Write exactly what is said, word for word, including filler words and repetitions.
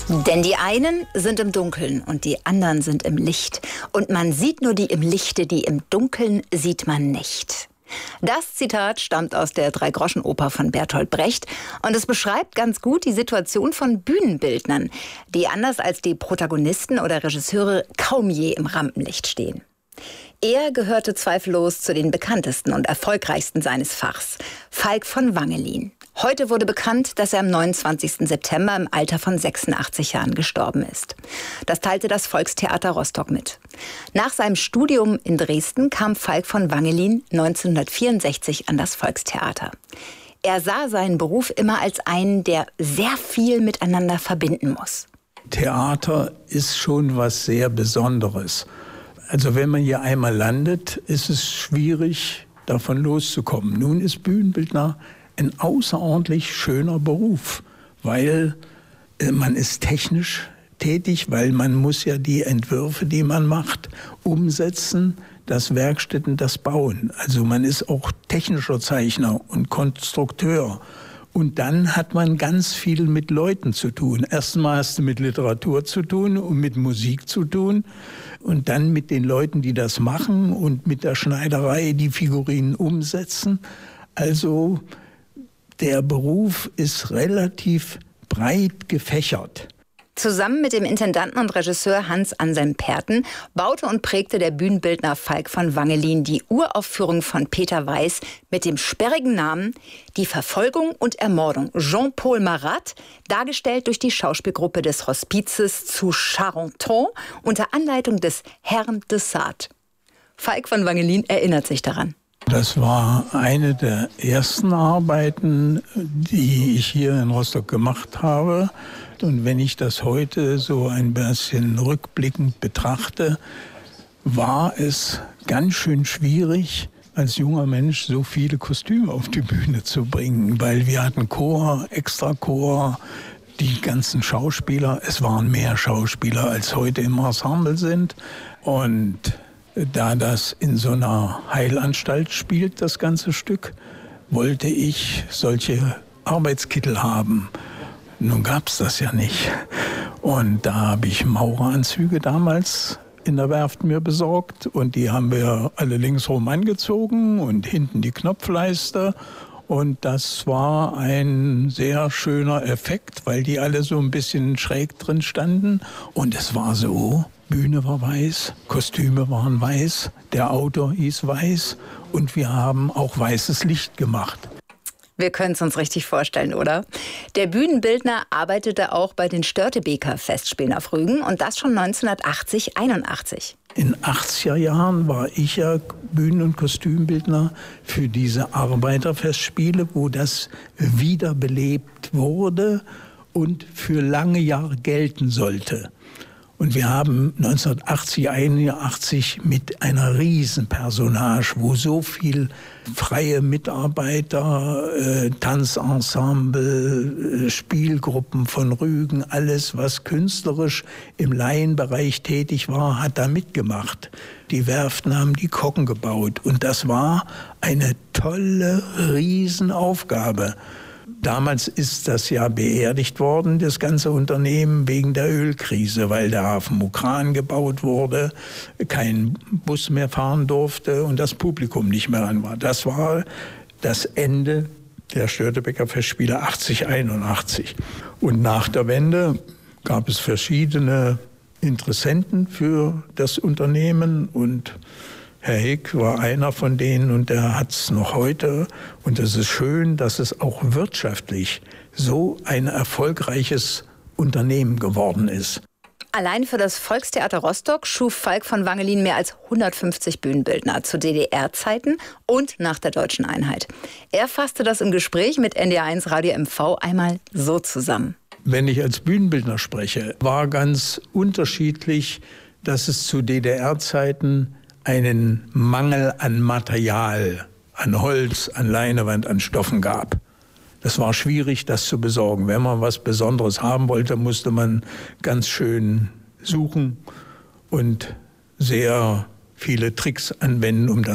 Denn die einen sind im Dunkeln und die anderen sind im Licht. Und man sieht nur die im Lichte, die im Dunkeln sieht man nicht. Das Zitat stammt aus der Drei-Groschen-Oper von Bertolt Brecht und es beschreibt ganz gut die Situation von Bühnenbildnern, die anders als die Protagonisten oder Regisseure kaum je im Rampenlicht stehen. Er gehörte zweifellos zu den bekanntesten und erfolgreichsten seines Fachs, Falk von Wangelin. Heute wurde bekannt, dass er am neunundzwanzigsten September im Alter von sechsundachtzig Jahren gestorben ist. Das teilte das Volkstheater Rostock mit. Nach seinem Studium in Dresden kam Falk von Wangelin neunzehnhundertvierundsechzig an das Volkstheater. Er sah seinen Beruf immer als einen, der sehr viel miteinander verbinden muss. Theater ist schon was sehr Besonderes. Also wenn man hier einmal landet, ist es schwierig, davon loszukommen. Nun ist Bühnenbildner ein außerordentlich schöner Beruf, weil äh, man ist technisch tätig, weil man muss ja die Entwürfe, die man macht, umsetzen, das Werkstätten, das Bauen. Also man ist auch technischer Zeichner und Konstrukteur. Und dann hat man ganz viel mit Leuten zu tun. Erstmal hast du mit Literatur zu tun und mit Musik zu tun. Und dann mit den Leuten, die das machen und mit der Schneiderei die Figurinen umsetzen. Also der Beruf ist relativ breit gefächert. Zusammen mit dem Intendanten und Regisseur Hans Anselm Perten baute und prägte der Bühnenbildner Falk von Wangelin die Uraufführung von Peter Weiß mit dem sperrigen Namen Die Verfolgung und Ermordung Jean-Paul Marat, dargestellt durch die Schauspielgruppe des Hospizes zu Charenton unter Anleitung des Herrn de Sade. Falk von Wangelin erinnert sich daran. Das war eine der ersten Arbeiten, die ich hier in Rostock gemacht habe. Und wenn ich das heute so ein bisschen rückblickend betrachte, war es ganz schön schwierig, als junger Mensch so viele Kostüme auf die Bühne zu bringen. Weil wir hatten Chor, Extrachor, die ganzen Schauspieler. Es waren mehr Schauspieler, als heute im Ensemble sind. Und da das in so einer Heilanstalt spielt, das ganze Stück, wollte ich solche Arbeitskittel haben. Nun gab es das ja nicht. Und da habe ich Maureranzüge damals in der Werft mir besorgt. Und die haben wir alle linksrum angezogen und hinten die Knopfleiste. Und das war ein sehr schöner Effekt, weil die alle so ein bisschen schräg drin standen. Und es war so, Bühne war weiß, Kostüme waren weiß, der Autor hieß Weiß und wir haben auch weißes Licht gemacht. Wir können es uns richtig vorstellen, oder? Der Bühnenbildner arbeitete auch bei den Störtebeker Festspielen auf Rügen und das schon neunzehnhundertachtzig, einundachtzig. In den achtziger Jahren war ich ja Bühnen- und Kostümbildner für diese Arbeiterfestspiele, wo das wiederbelebt wurde und für lange Jahre gelten sollte. Und wir haben neunzehnhundertachtzig, einundachtzig mit einer Riesenpersonage, wo so viel freie Mitarbeiter, äh, Tanzensemble, äh, Spielgruppen von Rügen, alles, was künstlerisch im Laienbereich tätig war, hat da mitgemacht. Die Werften haben die Kocken gebaut und das war eine tolle Riesenaufgabe. Damals ist das ja beerdigt worden, das ganze Unternehmen, wegen der Ölkrise, weil der Hafen Mukran gebaut wurde, kein Bus mehr fahren durfte und das Publikum nicht mehr an war. Das war das Ende der Störtebeker Festspiele achtzig, einundachtzig. Und nach der Wende gab es verschiedene Interessenten für das Unternehmen und Herr Hick war einer von denen und der hat es noch heute. Und es ist schön, dass es auch wirtschaftlich so ein erfolgreiches Unternehmen geworden ist. Allein für das Volkstheater Rostock schuf Falk von Wangelin mehr als hundertfünfzig Bühnenbildner zu D D R-Zeiten und nach der deutschen Einheit. Er fasste das im Gespräch mit N D R eins Radio M V einmal so zusammen. Wenn ich als Bühnenbildner spreche, war ganz unterschiedlich, dass es zu D D R-Zeiten einen Mangel an Material, an Holz, an Leinewand, an Stoffen gab. Das war schwierig, das zu besorgen. Wenn man was Besonderes haben wollte, musste man ganz schön suchen und sehr viele Tricks anwenden, um das